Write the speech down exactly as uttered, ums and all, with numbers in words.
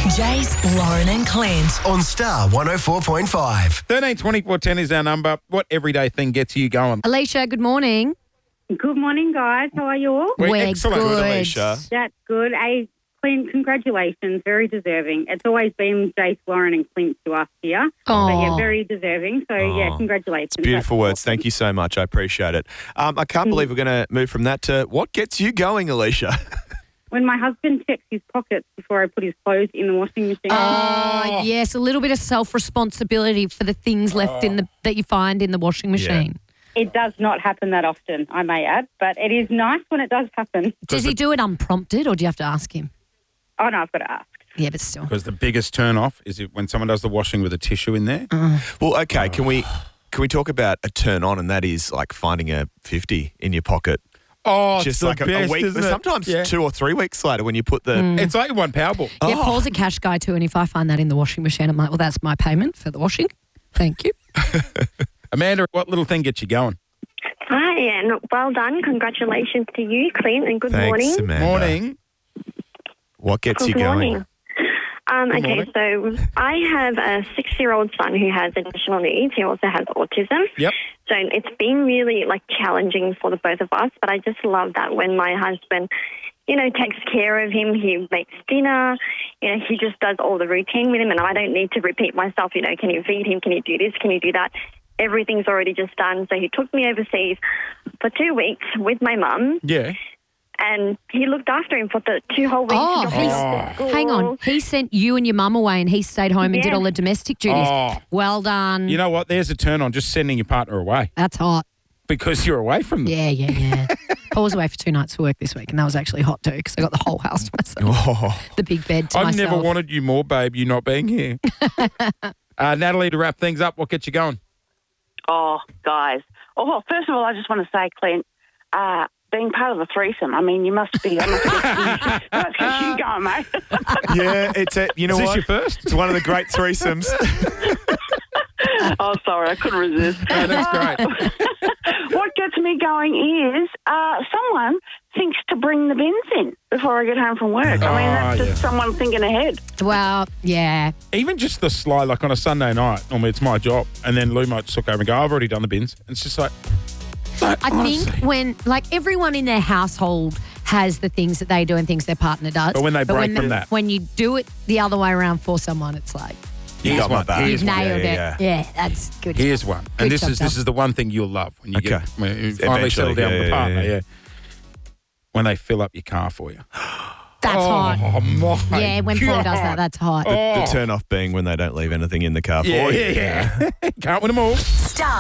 Jace, Lauren and Clint. On Star one oh four point five. thirteen twenty-four ten is our number. What everyday thing gets you going? Alicia, good morning. Good morning, guys. How are you all? We're We're excellent. good. Alicia. That's good. Hey, Clint, congratulations. Very deserving. It's always been Jace, Lauren and Clint to us here. Oh. But yeah, very deserving. So, yeah, congratulations. Beautiful That's words. awesome. Thank you so much. I appreciate it. Um, I can't believe we're going to move from that to what gets you going, Alicia? When my husband checks his pockets before I put his clothes in the washing machine. Oh, yes, a little bit of self-responsibility for the things left in the that you find in the washing machine. It does not happen that often, I may add, but it is nice when it does happen. Does he do it unprompted or do you have to ask him? Oh, no, I've got to ask. Yeah, but still. Because the biggest turn off is it when someone does the washing with a tissue in there. Well, okay, can we can we talk about a turn on, and that is like finding a fifty in your pocket? Oh, Just it's the like a, a best, week, isn't it? sometimes Yeah. two or three weeks later when you put the... It's like one Powerball. Yeah, Oh. Paul's a cash guy too, and if I find that in the washing machine, I'm like, well, that's my payment for the washing. Thank you. Amanda, what little thing gets you going? Hi, and well done. Congratulations to you, Clint, and good Thanks, morning. Amanda. Morning. What gets Good you going? morning. Um, Good okay, morning. so I have a six-year-old son who has additional needs. He also has autism. Yep. So it's been really, like, challenging for the both of us, but I just love that when my husband, you know, takes care of him, he makes dinner, you know, he just does all the routine with him, and I don't need to repeat myself, you know, can you feed him, can you do this, can you do that? Everything's already just done. So he took me overseas for two weeks with my mum, Yeah. and he looked after him for the two whole weeks. Oh, He dropped him he's- off at school. Hang on. He sent you and your mum away and he stayed home and did Yeah. all the domestic duties. Oh. Well done. You know what? There's a turn on just sending your partner away That's hot. because you're away from them. Yeah, yeah, yeah. Paul was away for two nights of work this week and that was actually hot too because I got the whole house to myself. Oh, The big bed to I've myself. never wanted you more, babe, you not being here. uh, Natalie, to wrap things up, what gets you going? Oh, guys. Oh, well, first of all, I just want to say, Clint, uh, being part of the threesome, I mean, you must be, I must get you, must get you going, mate. yeah, it's a, you know Is this what? your first? It's one of the great threesomes. Oh, sorry, I couldn't resist. No, that's great. What gets me going is uh, someone thinks to bring the bins in before I get home from work. I mean, that's Oh, just yeah. someone thinking ahead. Well, yeah. Even just the sly, like on a Sunday night, normally it's my job, and then Lou might just look over and go, I've already done the bins. And it's just like, like I honestly. think when, like, everyone in their household has the things that they do and things their partner does. But when they break when from the- that. When you do it the other way around for someone, it's like, You Here's got my one. back. Here's you've one. nailed yeah, it. yeah. Yeah, that's good. Here's job. one. Good And this job, is this Dom. is the one thing you'll love when you Okay. get when you finally Eventually, settle down yeah, with a yeah, partner. yeah. Yeah. When they fill up your car for you. That's hot. Oh, my Yeah, when Paul does that, God. that's hot. The Oh. turn off being when they don't leave anything in the car Yeah, for you. yeah, yeah. Can't win them all. Star